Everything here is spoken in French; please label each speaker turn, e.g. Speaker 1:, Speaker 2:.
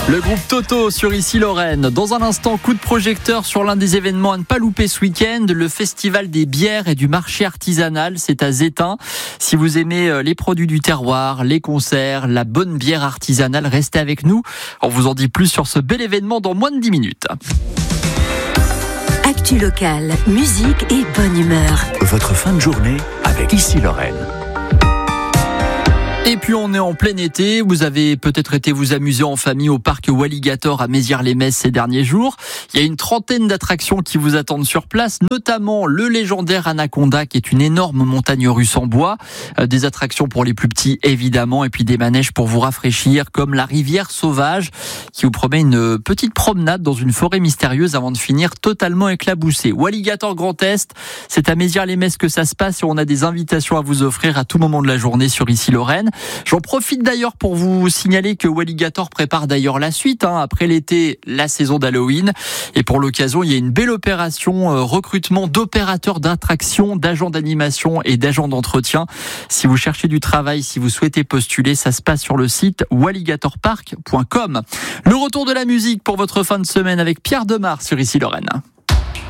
Speaker 1: Le groupe Toto sur Ici Lorraine. Dans un instant, coup de projecteur sur l'un des événements à ne pas louper ce week-end, le festival des bières et du marché artisanal. C'est à Zétain. Si vous aimez les produits du terroir, les concerts, la bonne bière artisanale, restez avec nous. On vous en dit plus sur ce bel événement dans moins de 10 minutes.
Speaker 2: Actu locale, musique et bonne humeur.
Speaker 3: Votre fin de journée avec Ici Lorraine.
Speaker 1: Et puis on est en plein été, vous avez peut-être été vous amuser en famille au parc Walligator à Mézières-les-Messes ces derniers jours. Il y a une trentaine d'attractions qui vous attendent sur place, notamment le légendaire Anaconda qui est une énorme montagne russe en bois. Des attractions pour les plus petits évidemment et puis des manèges pour vous rafraîchir comme la rivière sauvage qui vous promet une petite promenade dans une forêt mystérieuse avant de finir totalement éclaboussé. Walligator Grand Est, c'est à Mézières-les-Messes que ça se passe et on a des invitations à vous offrir à tout moment de la journée sur Ici Lorraine. J'en profite d'ailleurs pour vous signaler que Walligator prépare d'ailleurs la suite, après l'été, la saison d'Halloween. Et pour l'occasion, il y a une belle opération recrutement d'opérateurs d'attractions, d'agents d'animation et d'agents d'entretien. Si vous cherchez du travail, si vous souhaitez postuler, ça se passe sur le site walligatorpark.com. Le retour de la musique pour votre fin de semaine avec Pierre Demar sur Ici Lorraine.